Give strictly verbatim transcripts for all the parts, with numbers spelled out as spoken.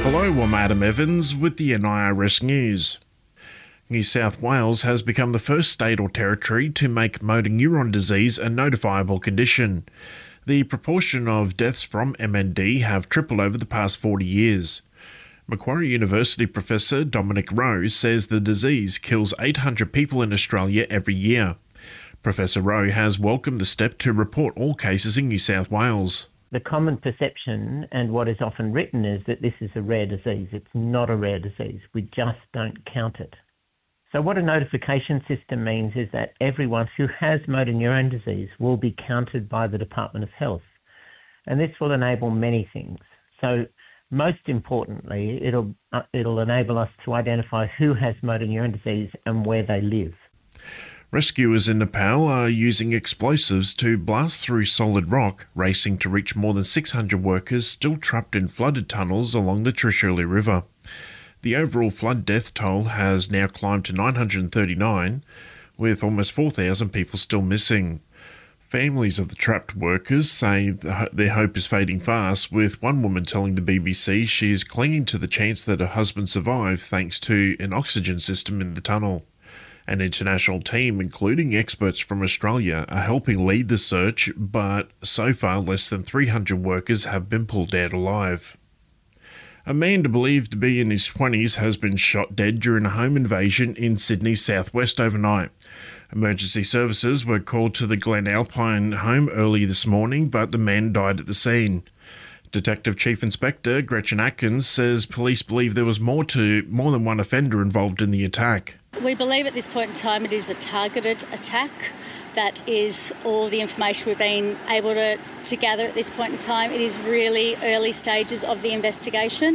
Hello, I'm Adam Evans with the N I R S News. New South Wales has become the first state or territory to make motor neuron disease a notifiable condition. The proportion of deaths from M N D have tripled over the past forty years. Macquarie University Professor Dominic Rowe says the disease kills eight hundred people in Australia every year. Professor Rowe has welcomed the step to report all cases in New South Wales. The common perception and what is often written is that this is a rare disease. It's not a rare disease. We just don't count it. So what a notification system means is that everyone who has motor neuron disease will be counted by the Department of Health. And this will enable many things. So most importantly, it'll, uh, it'll enable us to identify who has motor neuron disease and where they live. Rescuers in Nepal are using explosives to blast through solid rock, racing to reach more than six hundred workers still trapped in flooded tunnels along the Trishuli River. The overall flood death toll has now climbed to nine hundred thirty-nine, with almost four thousand people still missing. Families of the trapped workers say their hope is fading fast, with one woman telling the B B C she is clinging to the chance that her husband survived thanks to an oxygen system in the tunnel. An international team, including experts from Australia, are helping lead the search, but so far less than three hundred workers have been pulled out alive. A man believed to be in his twenties has been shot dead during a home invasion in Sydney's southwest overnight. Emergency services were called to the Glen Alpine home early this morning, but the man died at the scene. Detective Chief Inspector Gretchen Atkins says police believe there was more to more than one offender involved in the attack. We believe at this point in time it is a targeted attack. That is all the information we've been able to, to gather at this point in time. It is really early stages of the investigation.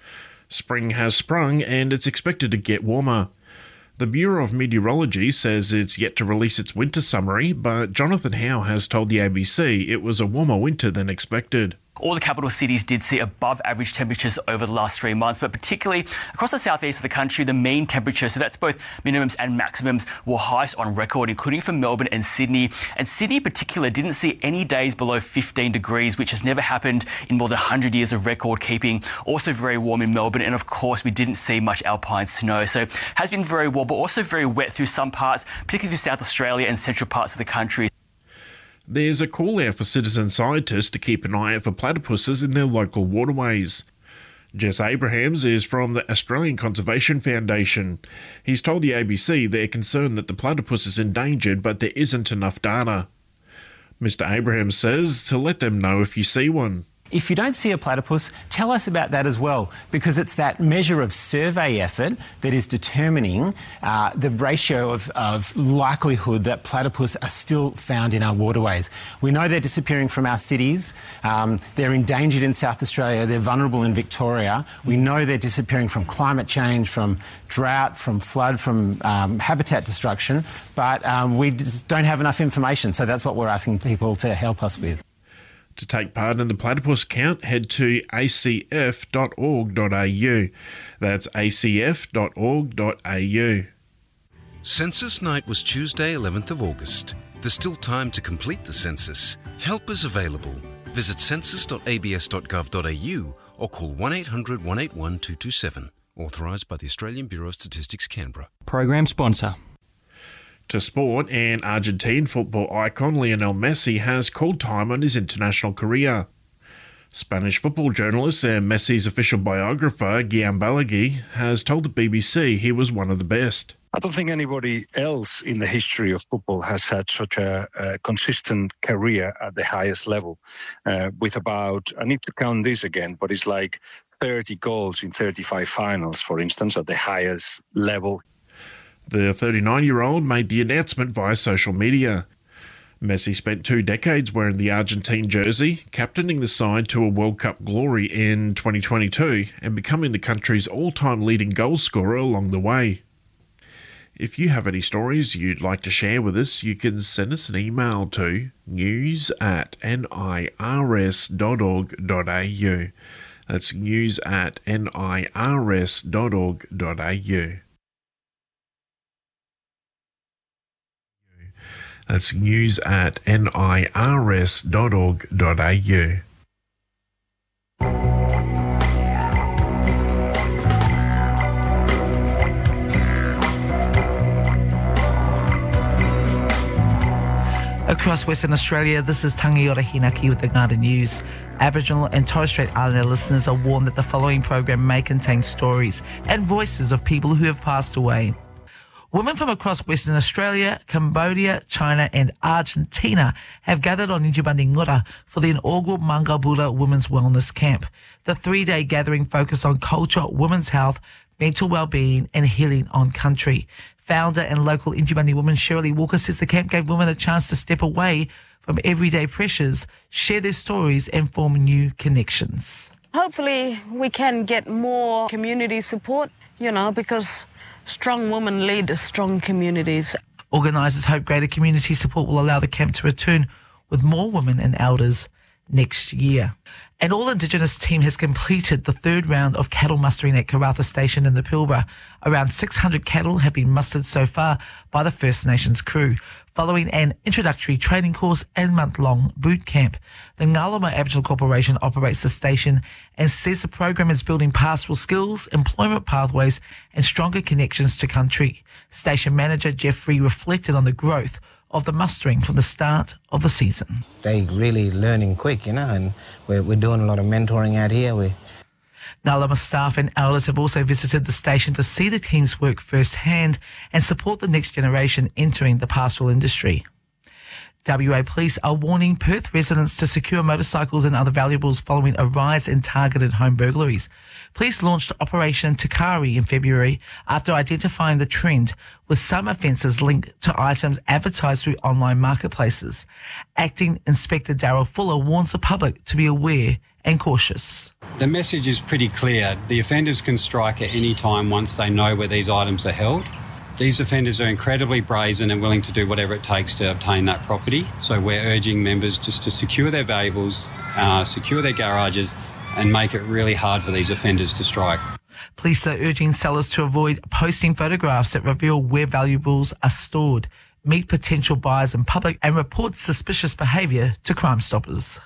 Spring has sprung and it's expected to get warmer. The Bureau of Meteorology says it's yet to release its winter summary, but Jonathan Howe has told the A B C it was a warmer winter than expected. All the capital cities did see above average temperatures over the last three months, but particularly across the southeast of the country, the mean temperature, so that's both minimums and maximums, were highest on record, including for Melbourne and Sydney. And Sydney in particular didn't see any days below fifteen degrees, which has never happened in more than one hundred years of record keeping. Also very warm in Melbourne, and of course we didn't see much alpine snow. So it has been very warm, but also very wet through some parts, particularly through South Australia and central parts of the country. There's a call out for citizen scientists to keep an eye out for platypuses in their local waterways. Jess Abrahams is from the Australian Conservation Foundation. He's told the A B C they're concerned that the platypus is endangered, but there isn't enough data. Mister Abrahams says to let them know if you see one. If you don't see a platypus, tell us about that as well, because it's that measure of survey effort that is determining uh, the ratio of, of likelihood that platypus are still found in our waterways. We know they're disappearing from our cities. Um, they're endangered in South Australia. They're vulnerable in Victoria. We know they're disappearing from climate change, from drought, from flood, from um, habitat destruction, but um, we just don't have enough information, so that's what we're asking people to help us with. To take part in the platypus count, head to a c f dot org dot a u. That's a c f dot org dot a u. Census night was Tuesday, eleventh of August. There's still time to complete the census. Help is available. Visit census dot a b s dot gov dot a u or call one eight hundred one eight one two two seven. Authorised by the Australian Bureau of Statistics, Canberra. Program sponsor. To sport, and Argentine football icon Lionel Messi has called time on his international career. Spanish football journalist and Messi's official biographer, Guillaume Balaguer, has told the B B C he was one of the best. I don't think anybody else in the history of football has had such a, a consistent career at the highest level, uh, with about, I need to count this again, but it's like thirty goals in thirty-five finals, for instance, at the highest level. The thirty-nine-year-old made the announcement via social media. Messi spent two decades wearing the Argentine jersey, captaining the side to a World Cup glory in twenty twenty-two and becoming the country's all-time leading goal scorer along the way. If you have any stories you'd like to share with us, you can send us an email to news at nirs dot org dot a u. That's news at nirs dot org dot a u. That's news at nirs dot org dot a u. Across Western Australia, this is Tangiora Hinaki with the Ngāta News. Aboriginal and Torres Strait Islander listeners are warned that the following program may contain stories and voices of people who have passed away. Women from across Western Australia, Cambodia, China and Argentina have gathered on Njibandi Ngura for the inaugural Mangabura Women's Wellness Camp. The three-day gathering focused on culture, women's health, mental well-being and healing on country. Founder and local Njibandi woman Shirley Walker says the camp gave women a chance to step away from everyday pressures, share their stories and form new connections. Hopefully we can get more community support, you know, because strong women lead strong communities. Organisers hope greater community support will allow the camp to return with more women and elders next year. An all-Indigenous team has completed the third round of cattle mustering at Karratha Station in the Pilbara. Around six hundred cattle have been mustered so far by the First Nations crew, following an introductory training course and month-long boot camp. The Ngalama Aboriginal Corporation operates the station and says the program is building pastoral skills, employment pathways and stronger connections to country. Station manager Jeffrey reflected on the growth of the mustering from the start of the season. They really learning quick, you know, and we're, we're doing a lot of mentoring out here. We Ngalama staff and elders have also visited the station to see the team's work firsthand and support the next generation entering the pastoral industry. W A Police are warning Perth residents to secure motorcycles and other valuables following a rise in targeted home burglaries. Police launched Operation Takari in February after identifying the trend, with some offences linked to items advertised through online marketplaces. Acting Inspector Darryl Fuller warns the public to be aware and cautious. The message is pretty clear. The offenders can strike at any time once they know where these items are held. These offenders are incredibly brazen and willing to do whatever it takes to obtain that property. So we're urging members just to secure their valuables, uh, secure their garages and make it really hard for these offenders to strike. Police are urging sellers to avoid posting photographs that reveal where valuables are stored, meet potential buyers in public and report suspicious behaviour to Crime Stoppers.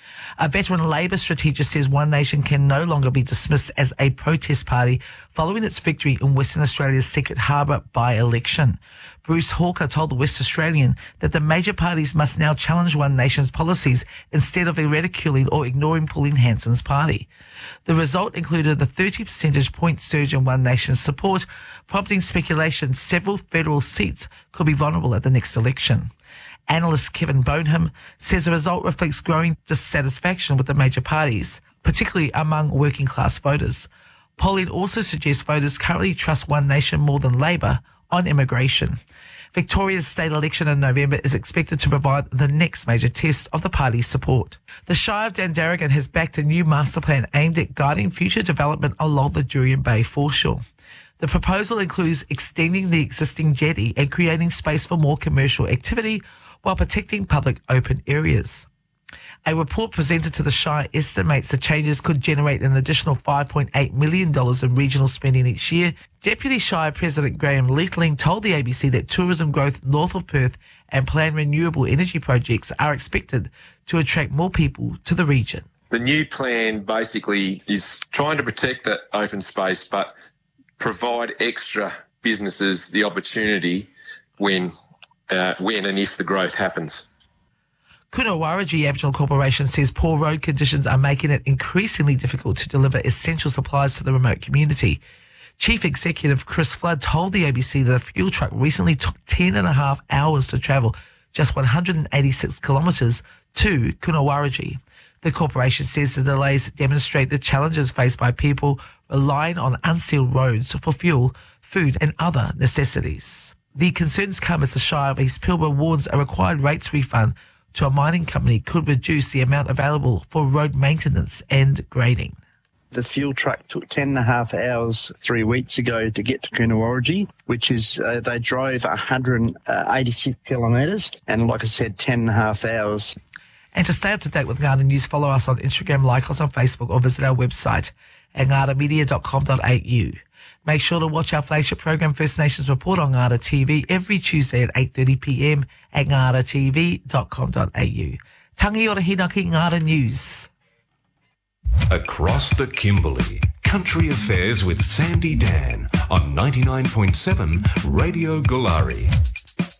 A veteran Labor strategist says One Nation can no longer be dismissed as a protest party following its victory in Western Australia's Secret Harbour by-election. Bruce Hawker told the West Australian that the major parties must now challenge One Nation's policies instead of ridiculing or ignoring Pauline Hanson's party. The result included a thirty percentage point surge in One Nation's support, prompting speculation several federal seats could be vulnerable at the next election. Analyst Kevin Boneham says the result reflects growing dissatisfaction with the major parties, particularly among working class voters. Polling also suggests voters currently trust One Nation more than Labor on immigration. Victoria's state election in November is expected to provide the next major test of the party's support. The Shire of Dandaragan has backed a new master plan aimed at guiding future development along the Jurien Bay foreshore. The proposal includes extending the existing jetty and creating space for more commercial activity while protecting public open areas. A report presented to the Shire estimates the changes could generate an additional five point eight million dollars in regional spending each year. Deputy Shire President Graham Leitling told the A B C that tourism growth north of Perth and planned renewable energy projects are expected to attract more people to the region. The new plan basically is trying to protect that open space but provide extra businesses the opportunity when Uh, when and if the growth happens. Kunawarriji Aboriginal Corporation says poor road conditions are making it increasingly difficult to deliver essential supplies to the remote community. Chief Executive Chris Flood told the A B C that a fuel truck recently took ten and a half hours to travel just one hundred eighty-six kilometres to Kunawarriji. The corporation says the delays demonstrate the challenges faced by people relying on unsealed roads for fuel, food and other necessities. The concerns come as the Shire of East Pilbara warns a required rates refund to a mining company could reduce the amount available for road maintenance and grading. The fuel truck took ten and a half hours three weeks ago to get to Kunawarriji, which is, uh, they drove one hundred eighty-six kilometres and, like I said, ten and a half hours. And to stay up to date with Ngāta News, follow us on Instagram, like us on Facebook or visit our website at ngata media dot com dot a u. Make sure to watch our flagship program First Nations Report on Ngāta T V every Tuesday at eight thirty p m at ngata t v dot com dot a u. Tangi ora hinaki Ngāta News. Across the Kimberley, Country Affairs with Sandy Dan on ninety-nine point seven Radio Gulari.